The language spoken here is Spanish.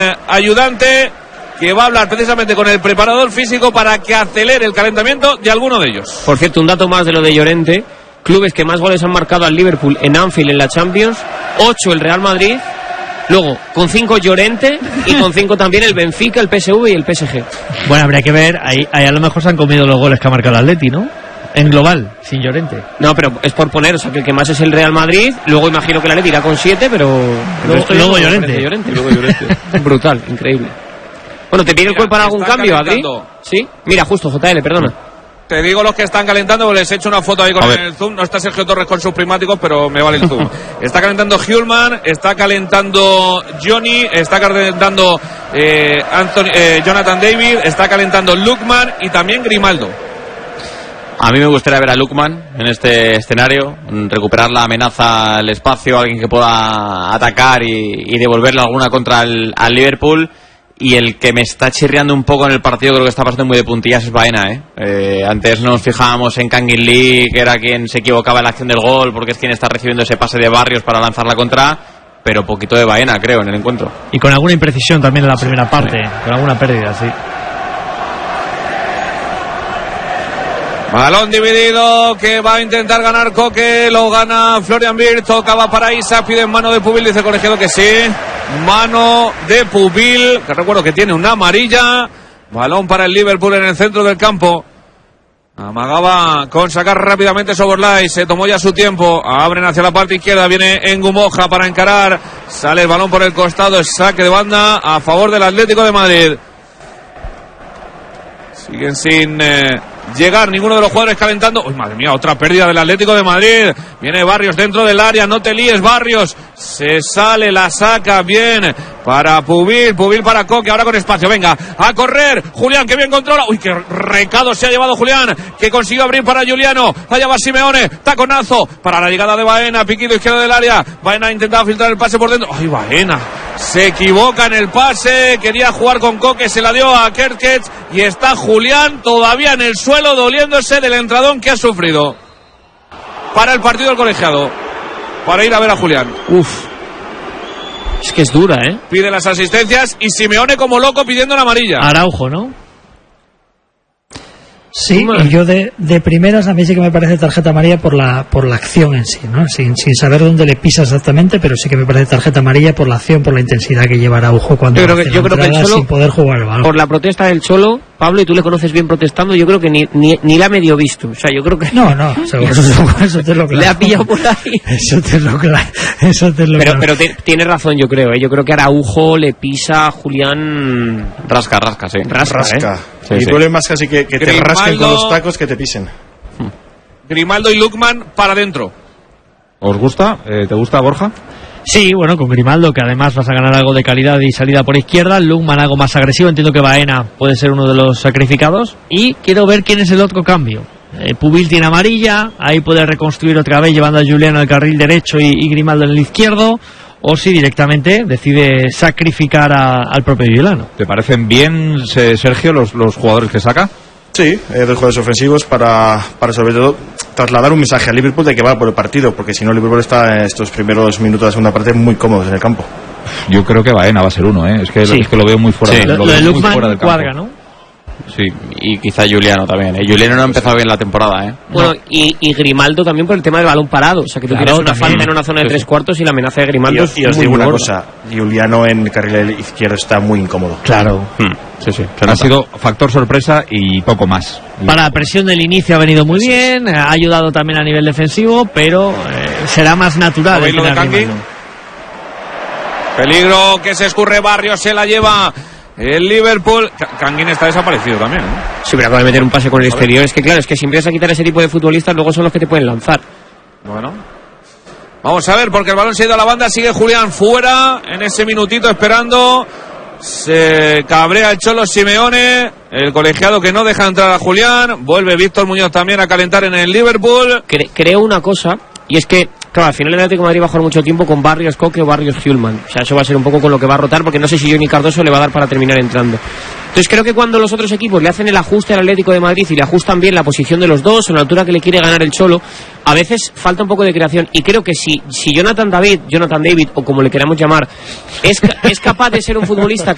ayudante que va a hablar precisamente con el preparador físico para que acelere el calentamiento de alguno de ellos. Por cierto, un dato más de lo de Llorente: clubes que más goles han marcado al Liverpool en Anfield en la Champions, 8 el Real Madrid, luego con 5 Llorente y con 5 también el Benfica, el PSV y el PSG. Bueno, habría que ver, ahí a lo mejor se han comido los goles que ha marcado el Atleti, ¿no? En global, sin Llorente. No, pero es por poner, o sea, que el que más es el Real Madrid, luego imagino que el Atleti irá con 7, pero luego Llorente. Luego Llorente. Brutal, increíble. Bueno, ¿te pide el cuerpo para algún cambio, Adri? ¿Sí? Mira, justo, JL, perdona. Te digo los que están calentando, les he hecho una foto ahí con el zoom. No está Sergio Torres con sus prismáticos, pero me vale el zoom. Está calentando Hjulman, está calentando Johnny, está calentando Jonathan David, está calentando Lookman y también Grimaldo. A mí me gustaría ver a Lookman en este escenario, recuperar la amenaza al espacio, alguien que pueda atacar y devolverle alguna contra al Liverpool. Y el que me está chirriando un poco en el partido, creo que está pasando muy de puntillas, es Baena, antes nos fijábamos en Kangin Lee, que era quien se equivocaba en la acción del gol, porque es quien está recibiendo ese pase de Barrios para lanzar la contra, pero poquito de Baena, creo, en el encuentro. Y con alguna imprecisión también en la primera parte, con alguna pérdida, sí. Balón dividido que va a intentar ganar Coque, lo gana Florian Wirtz, tocaba para Isaac, pide en mano de Pubil, dice el colegiado que sí, mano de Pubil, que recuerdo que tiene una amarilla. Balón para el Liverpool en el centro del campo, amagaba con sacar rápidamente Soboslai, se tomó ya su tiempo, abren hacia la parte izquierda, viene Ngumoja para encarar, sale el balón por el costado, es saque de banda a favor del Atlético de Madrid. Siguen sin llegar ninguno de los jugadores calentando. ¡Uy, madre mía! Otra pérdida del Atlético de Madrid. Viene Barrios dentro del área. No te líes, Barrios. Se sale, la saca bien para Pubil. Pubil para Coque. Ahora con espacio. Venga, a correr. Julián, que bien controla. ¡Uy, qué recado se ha llevado Julián! Que consiguió abrir para Juliano. Allá va Simeone. Taconazo para la llegada de Baena. Piquito izquierdo del área. Baena ha intentado filtrar el pase por dentro. ¡Ay, Baena! Se equivoca en el pase. Quería jugar con Coque. Se la dio a Kerkez. Y está Julián todavía en el suelo, doliéndose del entradón que ha sufrido. Para el partido del colegiado, para ir a ver a Julián. Uf, es que es dura, Pide las asistencias y Simeone como loco pidiendo la amarilla. Araujo, ¿no? Sí, y yo de primeras a mí sí que me parece tarjeta amarilla por la acción en sí, ¿no? Sin saber dónde le pisa exactamente, pero sí que me parece tarjeta amarilla por la acción, por la intensidad que lleva Araujo cuando yo creo que el Cholo, sin poder jugar el balón. Por la protesta del Cholo, Pablo, y tú le conoces bien protestando, yo creo que ni la ha medio visto. O sea, yo creo que... No, eso te lo claro. Le ha pillado por ahí. Eso te lo claro. Pero tiene razón, yo creo, Yo creo que Araujo le pisa a Julián... Rasca, sí. Rasca. Sí, el problema es casi que te rasquen con los tacos, que te pisen. Grimaldo y Lookman para adentro. ¿Os gusta? ¿Te gusta, Borja? Sí, bueno, con Grimaldo, que además vas a ganar algo de calidad y salida por izquierda. Lookman algo más agresivo. Entiendo que Baena puede ser uno de los sacrificados. Y quiero ver quién es el otro cambio. Pubil tiene amarilla. Ahí puede reconstruir otra vez llevando a Julián al carril derecho y Grimaldo en el izquierdo. O si directamente decide sacrificar al propio Juliano. ¿Te parecen bien, Sergio, los jugadores que saca? Sí, dos jugadores ofensivos para sobre todo trasladar un mensaje al Liverpool de que va por el partido, porque si no el Liverpool está en estos primeros minutos de la segunda parte muy cómodos en el campo. Yo creo que Baena va a ser uno, Es que lo veo muy fuera, lo de Lookman cuadra, ¿no? Sí, y quizá Juliano también. Juliano no ha empezado bien la temporada, Bueno, y Grimaldo también por el tema del balón parado. O sea, que tú tienes una falta en una zona de 3/4 y la amenaza de Grimaldo y os digo una cosa, Juliano en el carril izquierdo está muy incómodo. Claro. Sí. Ha sido factor sorpresa y poco más. Para la presión del inicio ha venido muy bien, ha ayudado también a nivel defensivo, pero será más natural. Peligro que se escurre Barrios, se la lleva el Liverpool. Kangin está desaparecido también, Sí, pero acaba de meter un pase con el exterior. Es que claro, es que si empiezas a quitar ese tipo de futbolistas, luego son los que te pueden lanzar. Bueno, vamos a ver, porque el balón se ha ido a la banda. Sigue Julián fuera en ese minutito esperando. Se cabrea el Cholo Simeone, el colegiado que no deja entrar a Julián. Vuelve Víctor Muñoz también a calentar en el Liverpool. Creo una cosa, y es que claro, al final el Atlético de Madrid va a jugar mucho tiempo con Barrios Coque o Barrios Hjulman. O sea, eso va a ser un poco con lo que va a rotar, porque no sé si Johnny Cardoso le va a dar para terminar entrando. Entonces creo que cuando los otros equipos le hacen el ajuste al Atlético de Madrid y le ajustan bien la posición de los dos o la altura que le quiere ganar el Cholo, a veces falta un poco de creación. Y creo que si Jonathan David o como le queramos llamar, es capaz de ser un futbolista